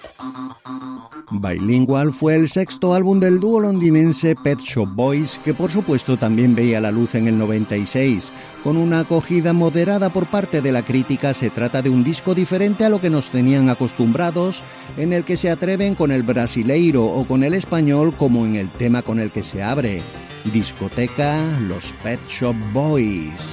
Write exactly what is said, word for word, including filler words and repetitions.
Bilingual fue el sexto álbum del dúo londinense Pet Shop Boys, que por supuesto también veía la luz en el noventa y seis. Con una acogida moderada por parte de la crítica, se trata de un disco diferente a lo que nos tenían acostumbrados, en el que se atreven con el brasileiro o con el español, como en el tema con el que se abre. Discoteca, los Pet Shop Boys.